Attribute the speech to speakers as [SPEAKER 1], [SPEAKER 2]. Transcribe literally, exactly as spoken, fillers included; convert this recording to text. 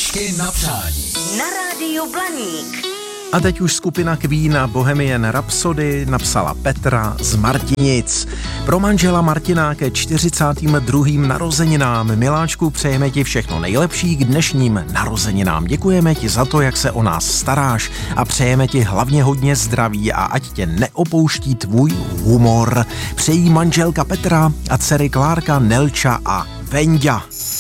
[SPEAKER 1] Písničky na přání.
[SPEAKER 2] Na rádiu Blaník.
[SPEAKER 3] A teď už skupina Queen a Bohemian Rhapsody napsala Petra z Martinic. Pro manžela Martina ke čtyřicátým druhým narozeninám. Miláčku, přejeme ti všechno nejlepší k dnešním narozeninám. Děkujeme ti za to, jak se o nás staráš a přejeme ti hlavně hodně zdraví a ať tě neopouští tvůj humor. Přejí manželka Petra a dcery Klárka, Nelča a Venďa.